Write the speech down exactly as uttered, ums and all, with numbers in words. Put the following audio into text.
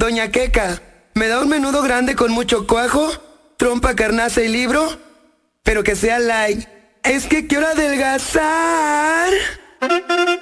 Doña Queca, ¿me da un menudo grande con mucho cuajo, trompa, carnaza y libro? Pero que sea light. Es que quiero adelgazar.